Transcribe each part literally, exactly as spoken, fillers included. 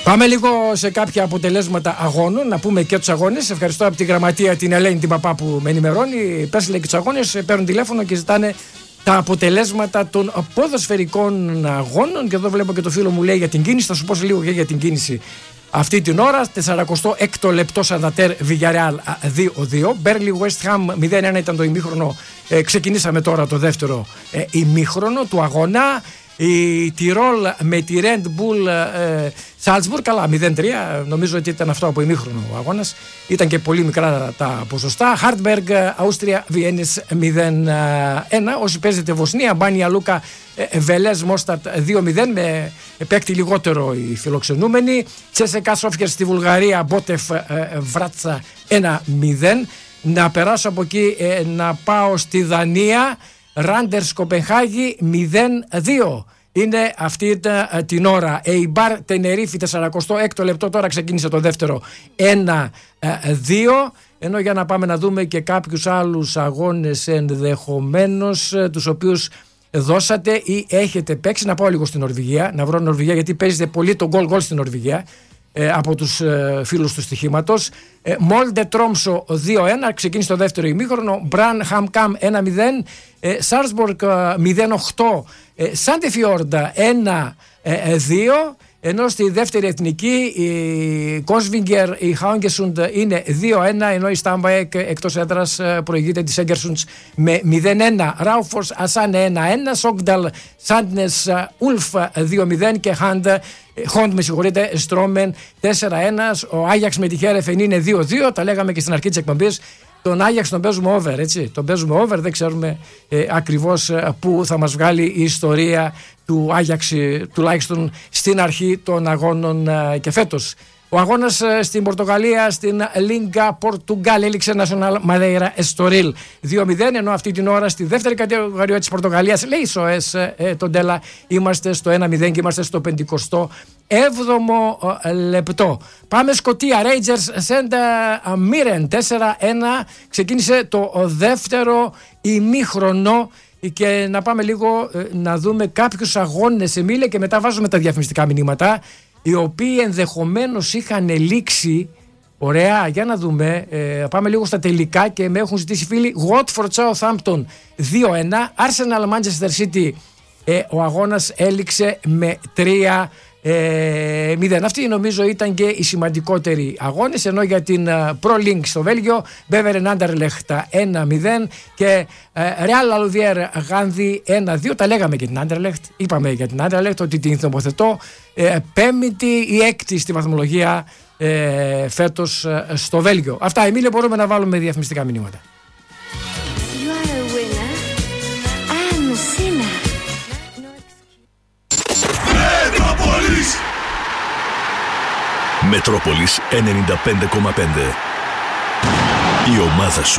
Πάμε λίγο σε κάποια αποτελέσματα αγώνων, να πούμε και τους αγώνες. Ευχαριστώ από τη γραμματεία την Ελένη την Παπά που με ενημερώνει. Πες λέει και τους αγώνες, παίρνουν τηλέφωνο και ζητάνε τα αποτελέσματα των ποδοσφαιρικών αγώνων. Και εδώ βλέπω και το φίλο μου λέει για την κίνηση. Θα σου πω λίγο και για την κίνηση αυτή την ώρα. σαράντα έξι λεπτό Σαντατέρ Βιγιαρεάλ δύο δύο. Μπέρλι West Ham μηδέν ένα ήταν το ημίχρονο. Ε, ξεκινήσαμε τώρα το δεύτερο ε, ημίχρονο του αγώνα. Η Τιρόλ με τη Red Bull ε, Salzburg, καλά μηδέν τρία, νομίζω ότι ήταν αυτό από ημίχρονο ο αγώνας, ήταν και πολύ μικρά τα ποσοστά. Χάρτμπεργκ Αούστρια Βιέννης μηδέν ένα. Όσοι παίζετε Βοσνία, Μπάνια Λούκα ε, Βελές Μόστατ δύο μηδέν, με παίκτη λιγότερο οι φιλοξενούμενοι. Τσέσεκα Σόφιερ στη Βουλγαρία, Μπότεφ ε, Βράτσα ένα μηδέν. Να περάσω από εκεί ε, να πάω στη Δανία. Ράντερς Κοπενχάγη μηδέν δύο. Είναι αυτή την ώρα. Εϊμπάρ Τενερίφη σαράντα έξι λεπτό, τώρα ξεκίνησε το δεύτερο ένα δύο. Ενώ για να πάμε να δούμε και κάποιους άλλους αγώνες ενδεχομένως, τους οποίους δώσατε ή έχετε παίξει. Να πάω λίγο στην Νορβηγία, να βρω Νορβηγία, γιατί παίζεται πολύ το γκολ γκολ στην Νορβηγία ε, από τους ε, φίλους του στοιχήματος. ε, Μόλντε Τρόμσο δύο ένα, ξεκίνησε το δεύτερο ημίχρονο. Μπραν Χαμκάμ ένα μηδέν. ε, Σάρσμπορκ μηδέν οκτώ. ε, Σάντεφιόρντα ένα δύο. Ενώ στη δεύτερη εθνική η Κόσβιγκερ, η Χάουγκεσουντ είναι δύο ένα, ενώ η Στάμπαεκ εκτός έδρας προηγείται της Έγκερσουντς με μηδέν ένα. Ράουφορς Ασάνε ένα ένα, Σόγνταλ Σάντνες Ουλφ δύο μηδέν και Χάντ, Χόντ με συγχωρείτε, Στρόμεν τέσσερα ένα. Ο Άγιαξ με τη Χέρεφεν είναι δύο δύο, τα λέγαμε και στην αρχή της εκπομπής. Τον Άγιαξ τον παίζουμε over, έτσι. Τον παίζουμε over, δεν ξέρουμε ε, ακριβώς ε, πού θα μας βγάλει η ιστορία του Άγιαξ, ε, τουλάχιστον στην αρχή των αγώνων ε, και φέτος. Ο αγώνας ε, στην Πορτογαλία, στην Λίγκα Πορτουγκάλ, έληξε Nacional Madeira Estoril δύο μηδέν, ενώ αυτή την ώρα στη δεύτερη κατηγορία της Πορτογαλίας, λέει ΣΟΕΣ ε, τον Τέλα, είμαστε στο ένα μηδέν και είμαστε στο πενηκοστό έβδομο λεπτό. Πάμε Σκωτία, Rangers Σεντ Μίρεν τέσσερα ένα. Ξεκίνησε το δεύτερο ημίχρονο. Και να πάμε λίγο ε, να δούμε κάποιους αγώνες, Εμίλια, και μετά βάζουμε τα διαφημιστικά μηνύματα, οι οποίοι ενδεχομένως είχαν λήξει. Ωραία, για να δούμε. ε, Πάμε λίγο στα τελικά και με έχουν ζητήσει φίλοι. Watford Southampton δύο ένα. Arsenal Manchester City, ε, ο αγώνας έληξε με τρία μηδέν. Αυτοί νομίζω ήταν και οι σημαντικότεροι αγώνες. Ενώ για την Pro Link στο Βέλγιο, Beveren Anderlecht ένα μηδέν και Real Alvier Γάνδη ένα δύο. Τα λέγαμε για την Anderlecht. Είπαμε για την Anderlecht ότι την τοποθετώ ε, πέμπτη ή έκτη στη βαθμολογία ε, φέτος ε, στο Βέλγιο. Αυτά, Εμίλια, μπορούμε να βάλουμε διαφημιστικά μηνύματα. Μετρόπολης ενενήντα πέντε κόμμα πέντε. Η ομάδα σου.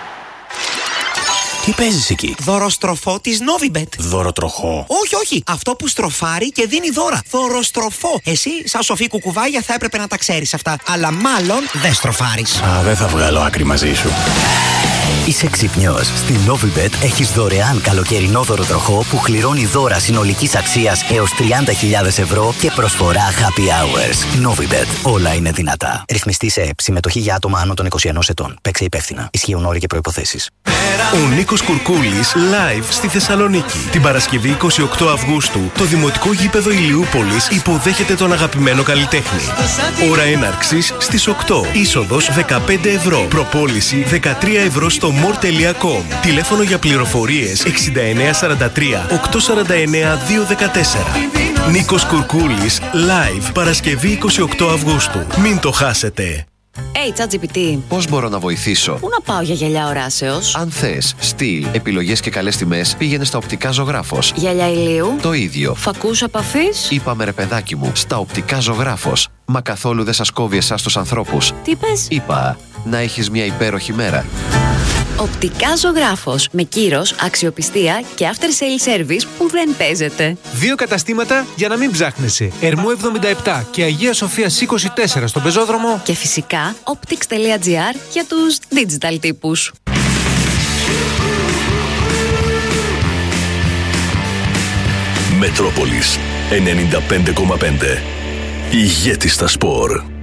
Τι παίζεις εκεί? Δωροστροφό της Novibet. Δωροτροχό? Όχι, όχι. Αυτό που στροφάρει και δίνει δώρα. Δωροστροφό. Εσύ, σαν σοφή κουκουβάγια, θα έπρεπε να τα ξέρεις αυτά. Αλλά μάλλον δεν στροφάρεις. Α, δεν θα βγάλω άκρη μαζί σου. Είσαι ξυπνιός. Στη Novibet έχεις δωρεάν καλοκαιρινό δωροτροχό που κληρώνει δώρα συνολικής αξίας έως τριάντα χιλιάδες ευρώ και προσφορά happy hours. Novibet. Όλα είναι δυνατά. Ρυθμιστή σε ΕΕΠ. Συμμετοχή για άτομα άνω των είκοσι ενός ετών. Παίξε υπεύθυνα. Ισχύουν όροι και προϋποθέσεις. Ο Νίκος Κουρκούλης live στη Θεσσαλονίκη. Την Παρασκευή εικοστή ογδόη Αυγούστου, το Δημοτικό Γήπεδο Ηλιούπολης υποδέχεται τον αγαπημένο καλλιτέχνη. Ώρα έναρξης στις οκτώ. Είσοδος δεκαπέντε ευρώ. Προπόληση δεκατρία ευρώ στο more τελεία com. Τηλέφωνο για πληροφορίες εξήντα εννέα σαράντα τρία οκτακόσια σαράντα εννέα διακόσια δεκατέσσερα. Νίκος Κουρκούλης live Παρασκευή εικοστή ογδόη Αυγούστου. Μην το χάσετε. Hey, ChatGPT. Πώς μπορώ να βοηθήσω? Πού να πάω για γυαλιά οράσεως? Αν θες στυλ, επιλογές και καλές τιμές, πήγαινε στα Οπτικά Ζωγράφος. Γυαλιά ηλίου? Το ίδιο. Φακούς επαφής? Είπαμε ρε παιδάκι μου, στα Οπτικά Ζωγράφος. Μα καθόλου δεν σας κόβει εσάς τους ανθρώπους. Τι πες? Είπα, να έχεις μια υπέροχη μέρα. Οπτικά Ζωγράφος. Με κύρος, αξιοπιστία και after sale service που δεν παίζεται. Δύο καταστήματα για να μην ψάχνεσαι. Ερμού εβδομήντα επτά και Αγία Σοφίας είκοσι τέσσερα στον Πεζόδρομο. Και φυσικά optics τελεία gr για τους digital τύπους. Μετρόπολης ενενήντα πέντε κόμμα πέντε. Ηγέτης στα σπορ.